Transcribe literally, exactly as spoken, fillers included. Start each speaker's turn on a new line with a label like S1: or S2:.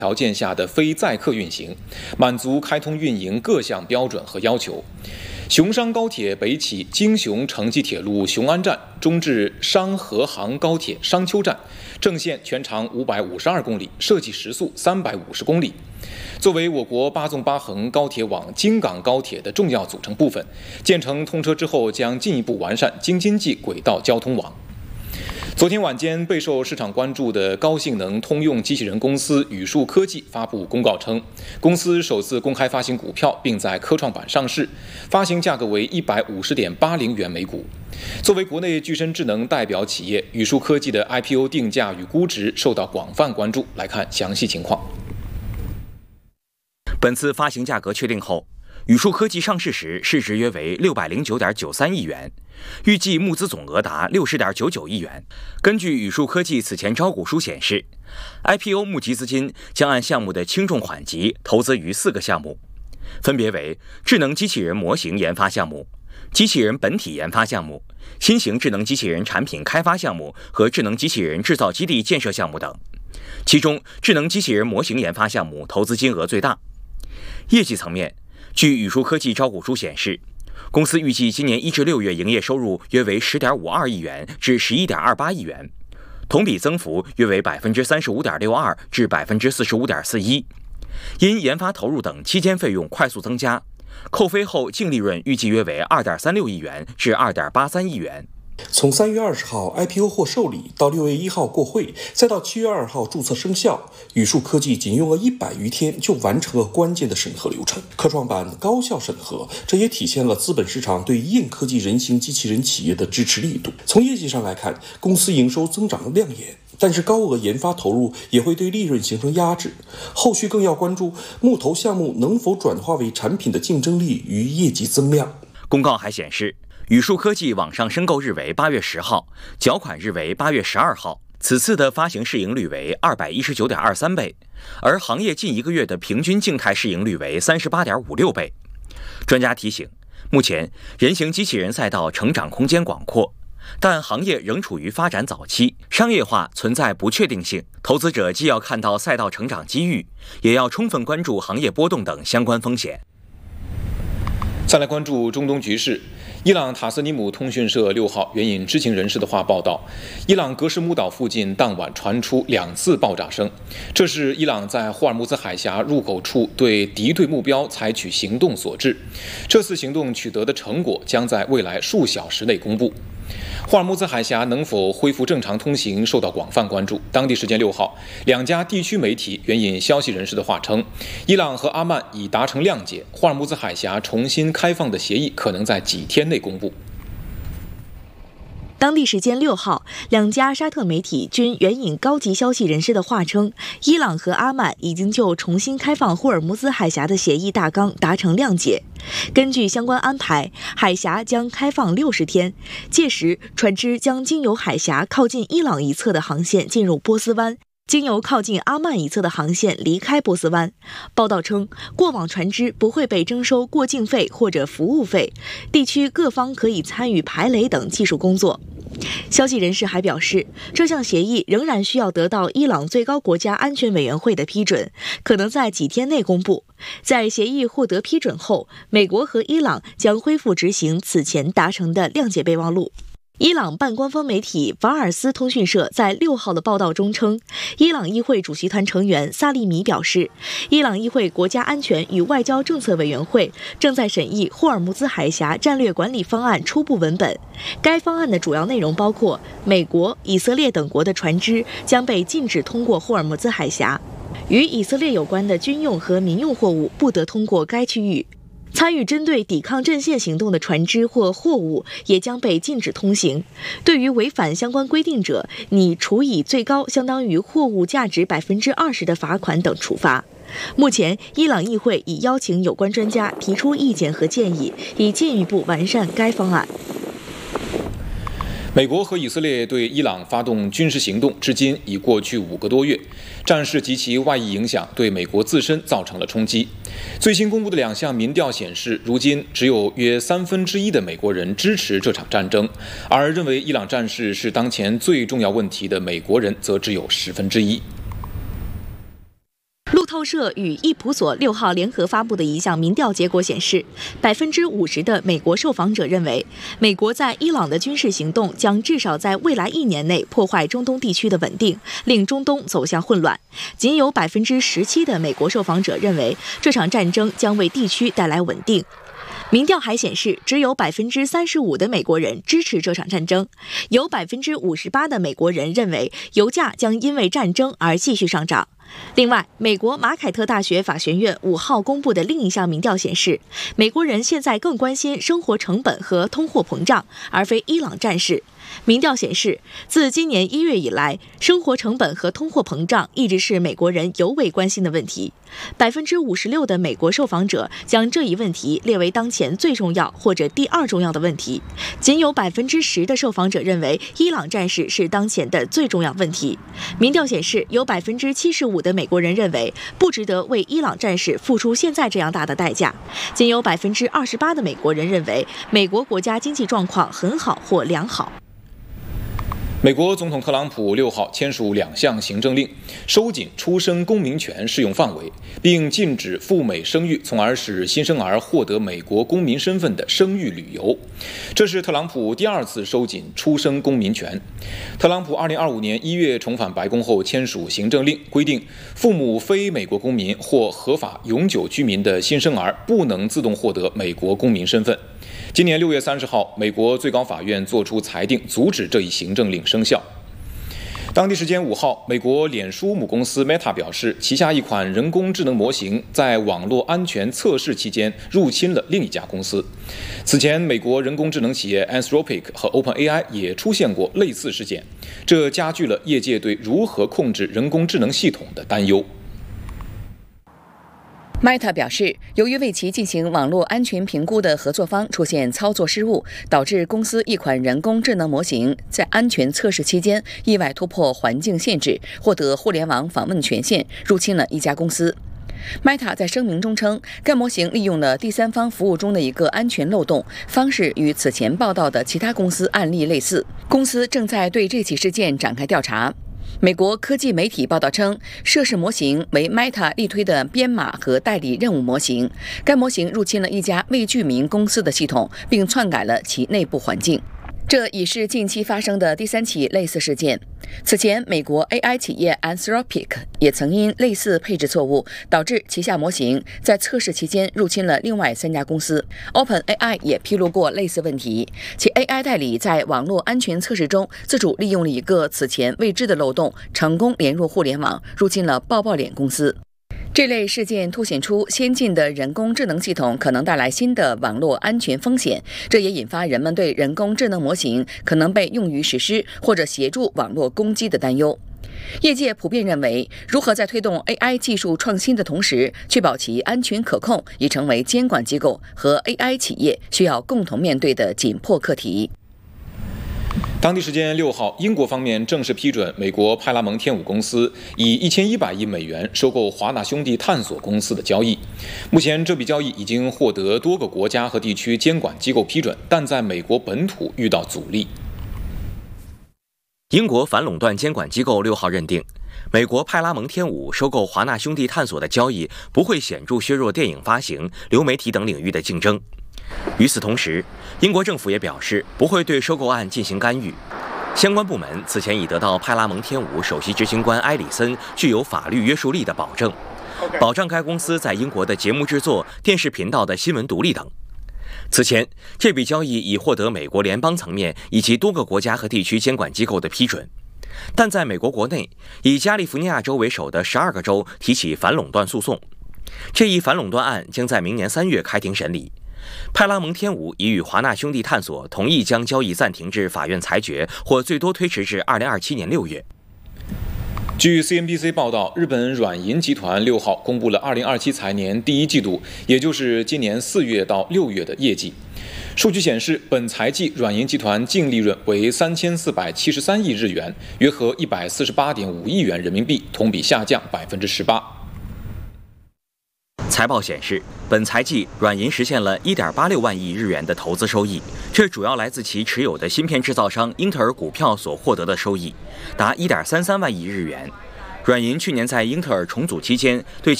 S1: 条件下的非载客运行，满足开通运营各项标准和要求。雄商高铁北起京雄城际铁路雄安站，中至商和杭高铁商丘站，正线全长五百五十二公里，设计时速三百五十公里。作为我国八纵八横高铁网京港高铁的重要组成部分，建成通车之后将进一步完善京津冀轨道交通网。昨天晚间，备受市场关注的高性能通用机器人公司宇树科技发布公告称，公司首次公开发行股票，并在科创板上市，发行价格为一百五十点八零元每股。作为国内具身智能代表企业，宇树科技的 I P O 定价与估值受到广泛关注。来看详细情况。
S2: 本次发行价格确定后，宇树科技上市时市值约为六百零九点九三亿元，预计募资总额达六十点九九亿元。根据宇树科技此前招股书显示 ，I P O 募集资金将按项目的轻重缓急投资于四个项目，分别为智能机器人模型研发项目、机器人本体研发项目、新型智能机器人产品开发项目和智能机器人制造基地建设项目等。其中，智能机器人模型研发项目投资金额最大。业绩层面，据宇树科技招股书显示，公司预计今年一至六月营业收入约为十点五二亿元至十一点二八亿元，同比增幅约为百分之三十五点六二至百分之四十五点四一。因研发投入等期间费用快速增加，扣非后净利润预计约为二点三六亿元至二点八三亿元。
S3: 从三月二十号 I P O 获受理到六月一号过会，再到七月二号注册生效，宇树科技仅用了一百余天就完成了关键的审核流程。科创板高效审核，这也体现了资本市场对硬科技人形机器人企业的支持力度。从业绩上来看，公司营收增长亮眼，但是高额研发投入也会对利润形成压制。后续更要关注募投项目能否转化为产品的竞争力与业绩增量。
S2: 公告还显示，宇树科技网上申购日为八月十号，缴款日为八月十二号。此次的发行市盈率为二百一十九点二三倍，而行业近一个月的平均静态市盈率为三十八点五六倍。专家提醒，目前人形机器人赛道成长空间广阔，但行业仍处于发展早期，商业化存在不确定性。投资者既要看到赛道成长机遇，也要充分关注行业波动等相关风险。
S1: 再来关注中东局势。伊朗塔斯尼姆通讯社六号援引知情人士的话报道，伊朗格什木岛附近当晚传出两次爆炸声，这是伊朗在霍尔木兹海峡入口处对敌对目标采取行动所致。这次行动取得的成果将在未来数小时内公布。霍尔木兹海峡能否恢复正常通行受到广泛关注。当地时间六号，两家地区媒体援引消息人士的话称，伊朗和阿曼已达成谅解，霍尔木兹海峡重新开放的协议可能在几天内公布。
S4: 当地时间六号，两家沙特媒体均援引高级消息人士的话称，伊朗和阿曼已经就重新开放霍尔木兹海峡的协议大纲达成谅解。根据相关安排，海峡将开放六十天，届时船只将经由海峡靠近伊朗一侧的航线进入波斯湾，经由靠近阿曼一侧的航线离开波斯湾。报道称，过往船只不会被征收过境费或者服务费，地区各方可以参与排雷等技术工作。消息人士还表示，这项协议仍然需要得到伊朗最高国家安全委员会的批准，可能在几天内公布。在协议获得批准后，美国和伊朗将恢复执行此前达成的谅解备忘录。伊朗半官方媒体法尔斯通讯社在六号的报道中称，伊朗议会主席团成员萨利米表示，伊朗议会国家安全与外交政策委员会正在审议霍尔木兹海峡战略管理方案初步文本。该方案的主要内容包括，美国、以色列等国的船只将被禁止通过霍尔木兹海峡，与以色列有关的军用和民用货物不得通过该区域。参与针对抵抗阵线行动的船只或货物也将被禁止通行。对于违反相关规定者，拟处以最高相当于货物价值百分之二十的罚款等处罚。目前，伊朗议会已邀请有关专家提出意见和建议，以进一步完善该方案。
S1: 美国和以色列对伊朗发动军事行动，至今已过去五个多月，战事及其外溢影响对美国自身造成了冲击。最新公布的两项民调显示，如今只有约三分之一的美国人支持这场战争，而认为伊朗战事是当前最重要问题的美国人则只有十分之一。
S4: 透社与易普所六号联合发布的一项民调结果显示，百分之五十的美国受访者认为，美国在伊朗的军事行动将至少在未来一年内破坏中东地区的稳定，令中东走向混乱。仅有百分之十七的美国受访者认为，这场战争将为地区带来稳定。民调还显示，只有百分之三十五的美国人支持这场战争，有百分之五十八的美国人认为油价将因为战争而继续上涨。另外，美国马凯特大学法学院五号公布的另一项民调显示，美国人现在更关心生活成本和通货膨胀，而非伊朗战事。民调显示，自今年一月以来，生活成本和通货膨胀一直是美国人尤为关心的问题。百分之五十六的美国受访者将这一问题列为当前最重要或者第二重要的问题，仅有百分之十的受访者认为伊朗战事是当前的最重要问题。民调显示，有百分之七十五的美国人认为不值得为伊朗战事付出现在这样大的代价，仅有百分之二十八的美国人认为美国国家经济状况很好或良好。
S1: 美国总统特朗普六号签署两项行政令，收紧出生公民权适用范围，并禁止赴美生育，从而使新生儿获得美国公民身份的生育旅游。这是特朗普第二次收紧出生公民权。特朗普二零二五年一月重返白宫后签署行政令，规定父母非美国公民或合法永久居民的新生儿不能自动获得美国公民身份。今年六月三十号，美国最高法院作出裁定，阻止这一行政令生效。当地时间五号，美国脸书母公司 Meta 表示，旗下一款人工智能模型在网络安全测试期间入侵了另一家公司。此前，美国人工智能企业 Anthropic 和 OpenAI 也出现过类似事件，这加剧了业界对如何控制人工智能系统的担忧。
S5: Meta 表示，由于为其进行网络安全评估的合作方出现操作失误，导致公司一款人工智能模型在安全测试期间意外突破环境限制，获得互联网访问权限，入侵了一家公司。Meta 在声明中称，该模型利用了第三方服务中的一个安全漏洞，方式与此前报道的其他公司案例类似。公司正在对这起事件展开调查。美国科技媒体报道称，涉事模型为 Meta 力推的编码和代理任务模型。该模型入侵了一家未具名公司的系统，并篡改了其内部环境。这已是近期发生的第三起类似事件。此前，美国 A I 企业 Anthropic 也曾因类似配置错误，导致旗下模型在测试期间入侵了另外三家公司。OpenAI 也披露过类似问题，其 A I 代理在网络安全测试中自主利用了一个此前未知的漏洞，成功连入互联网，入侵了抱抱脸公司。这类事件凸显出先进的人工智能系统可能带来新的网络安全风险，这也引发人们对人工智能模型可能被用于实施或者协助网络攻击的担忧。业界普遍认为，如何在推动 A I 技术创新的同时，确保其安全可控，已成为监管机构和 A I 企业需要共同面对的紧迫课题。
S1: 当地时间六号，英国方面正式批准美国派拉蒙天舞公司以一千一百亿美元收购华纳兄弟探索公司的交易。目前，这笔交易已经获得多个国家和地区监管机构批准，但在美国本土遇到阻力。
S2: 英国反垄断监管机构六号认定，美国派拉蒙天舞收购华纳兄弟探索的交易不会显著削弱电影发行、流媒体等领域的竞争。与此同时，英国政府也表示不会对收购案进行干预。相关部门此前已得到派拉蒙天舞首席执行官埃里森具有法律约束力的保证，保障该公司在英国的节目制作、电视频道的新闻独立等。此前，这笔交易已获得美国联邦层面以及多个国家和地区监管机构的批准，但在美国国内，以加利福尼亚州为首的十二个州提起反垄断诉讼。这一反垄断案将在明年三月开庭审理。派拉蒙天舞已与华纳兄弟探索同意将交易暂停至法院裁决，或最多推迟至二零二七年六月。
S1: 据 C N B C 报道，日本软银集团六号公布了二零二七财年第一季度，也就是今年四月到六月的业绩。数据显示，本财季软银集团净利润为三千四百七十三亿日元，约合一百四十八点五亿元人民币，同比下降百分之十八。
S2: 财报显示，本财季软银实现了 一点八六万亿日元的投资收益，这主要来自其持有的芯片制造商英特尔股票所获得的收益，达 一点三三万亿日元。软银去年在英特尔重组期间对其